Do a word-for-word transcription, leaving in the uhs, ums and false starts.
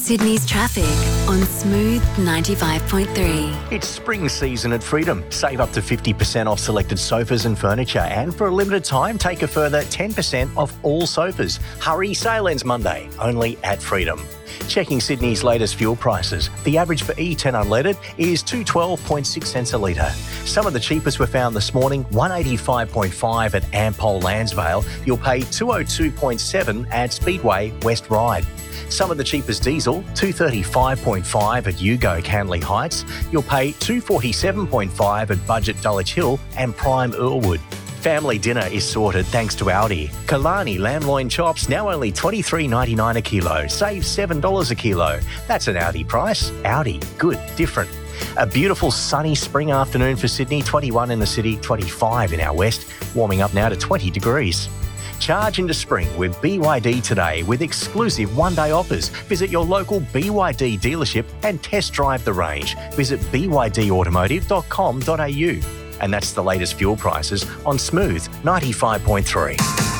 Sydney's traffic on Smooth ninety-five point three. It's spring season at Freedom. Save up to fifty percent off selected sofas and furniture, and for a limited time, take a further ten percent off all sofas. Hurry, sale ends Monday, only at Freedom. Checking Sydney's latest fuel prices. The average for E ten unleaded is two dollars twelve point six cents a litre. Some of the cheapest were found this morning, one dollars eighty-five point five at Ampol Landsvale. You'll pay two dollars oh two point seven at Speedway West Ryde. Some of the cheapest diesel, two dollars thirty-five point five at Yugo Canley Heights. You'll pay two dollars forty-seven point five at Budget Dulwich Hill and Prime Earlwood. Family dinner is sorted thanks to Aldi. Kalani lamb loin chops now only twenty-three ninety-nine a kilo. Save seven dollars a kilo. That's an Aldi price. Aldi, good, different. A beautiful sunny spring afternoon for Sydney, twenty-one in the city, twenty-five in our west, warming up now to twenty degrees. Charge into spring with B Y D today with exclusive one-day offers. Visit your local B Y D dealership and test drive the range. Visit b y d automotive dot com dot a u. And that's the latest fuel prices on Smooth ninety-five point three.